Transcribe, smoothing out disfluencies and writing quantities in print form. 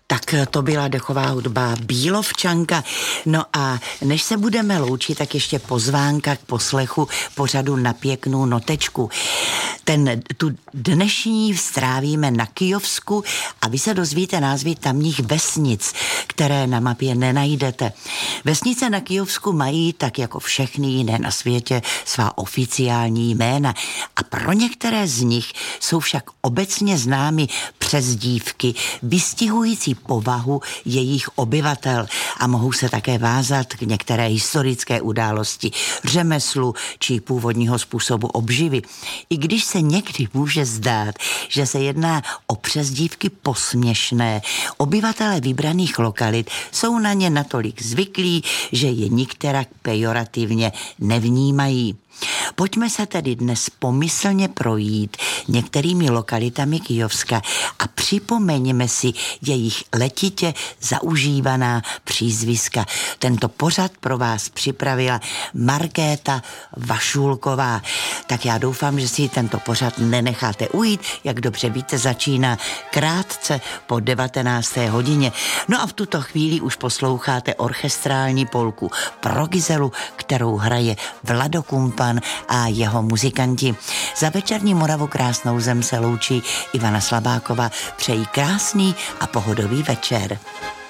Tak to byla dechová hudba Bílovčanka. No a než se budeme loučit, tak ještě pozvánka k poslechu pořadu Na pěknou notečku. Tu dnešní strávíme na Kyjovsku a vy se dozvíte názvy tamních vesnic, které na mapě nenajdete. Vesnice na Kyjovsku mají, tak jako všechny jiné na světě, svá oficiální jména a pro některé z nich jsou však obecně známy přezdívky vystihující povahu jejich obyvatel a mohou se také vázat k některé historické události, řemeslu či původního způsobu obživy. I když se někdy může zdát, že se jedná o přezdívky posměšné, obyvatelé vybraných lokalit jsou na ně natolik zvyklí, že je nikterak pejorativně nevnímají. Pojďme se tedy dnes pomyslně projít některými lokalitami Kyjovska a připomeňme si jejich letitě zaužívaná přízviska. Tento pořad pro vás připravila Markéta Vašulková. Tak já doufám, že si tento pořad nenecháte ujít. Jak dobře víte, začíná krátce po 19. hodině. No a v tuto chvíli už posloucháte orchestrální polku pro Gizelu, kterou hraje Vlado Kumpan a jeho muzikanti. Za večerní Moravu krásnou zem se loučí Ivana Slabáková. Přejí krásný a pohodový večer.